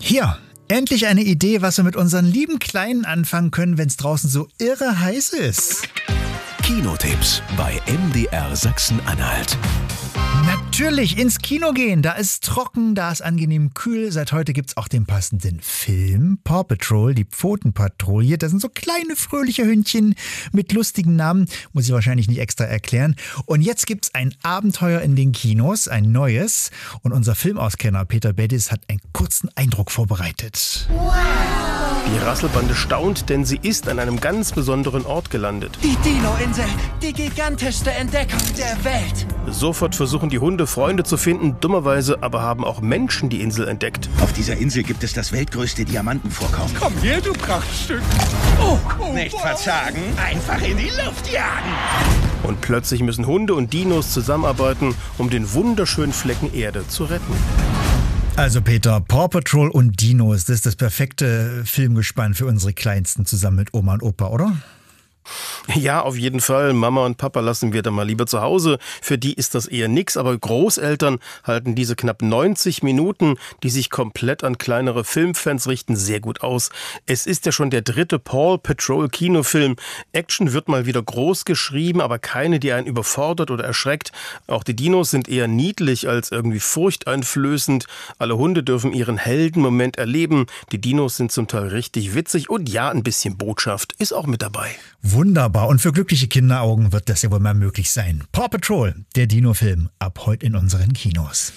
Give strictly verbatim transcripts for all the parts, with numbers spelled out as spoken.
Hier, endlich eine Idee, was wir mit unseren lieben Kleinen anfangen können, wenn es draußen so irre heiß ist. Kinotipps bei M D R Sachsen-Anhalt. Natürlich ins Kino gehen, da ist trocken, da ist angenehm kühl. Seit heute gibt's auch den passenden Film Paw Patrol, die Pfotenpatrouille. Das sind so kleine fröhliche Hündchen mit lustigen Namen, muss ich wahrscheinlich nicht extra erklären. Und jetzt gibt's ein Abenteuer in den Kinos, ein neues. Und unser Filmauskenner Peter Bedis hat einen kurzen Eindruck vorbereitet. Die Rasselbande staunt, denn sie ist an einem ganz besonderen Ort gelandet. Die Dino-Insel, die gigantischste Entdeckung der Welt. Sofort versuchen die Hunde Freunde zu finden, dummerweise aber haben auch Menschen die Insel entdeckt. Auf dieser Insel gibt es das weltgrößte Diamantenvorkommen. Komm her, du Prachtstück. Oh, oh, Nicht verzagen, einfach in die Luft jagen. Und plötzlich müssen Hunde und Dinos zusammenarbeiten, um den wunderschönen Flecken Erde zu retten. Also Peter, Paw Patrol und Dinos, das ist das perfekte Filmgespann für unsere Kleinsten zusammen mit Oma und Opa, oder? Ja, auf jeden Fall. Mama und Papa lassen wir dann mal lieber zu Hause. Für die ist das eher nix, aber Großeltern halten diese knapp neunzig Minuten, die sich komplett an kleinere Filmfans richten, sehr gut aus. Es ist ja schon der dritte Paw Patrol Kinofilm. Action wird mal wieder groß geschrieben, aber keine, die einen überfordert oder erschreckt. Auch die Dinos sind eher niedlich als irgendwie furchteinflößend. Alle Hunde dürfen ihren Heldenmoment erleben. Die Dinos sind zum Teil richtig witzig und ja, ein bisschen Botschaft ist auch mit dabei. Wunderbar. Und für glückliche Kinderaugen wird das ja wohl mal möglich sein. Paw Patrol, der Dino-Film, ab heute in unseren Kinos.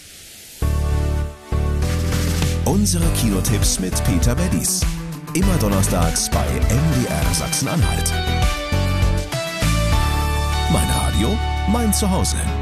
Unsere Kinotipps mit Peter Bedis. Immer donnerstags bei M D R Sachsen-Anhalt. Mein Radio, mein Zuhause.